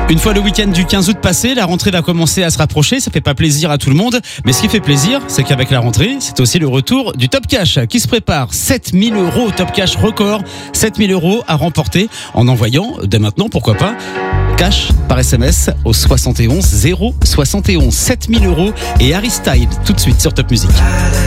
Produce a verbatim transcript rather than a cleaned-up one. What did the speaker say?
Une fois le week-end du quinze août passé, la rentrée va commencer à se rapprocher. Ça fait pas plaisir à tout le monde, mais ce qui fait plaisir, c'est qu'avec la rentrée, c'est aussi le retour du Top Cash qui se prépare. sept mille euros Top Cash record, sept mille euros à remporter en envoyant dès maintenant, pourquoi pas, cash par S M S au soixante et onze zéro soixante et onze. sept mille euros et Harry Styles tout de suite sur Top Music.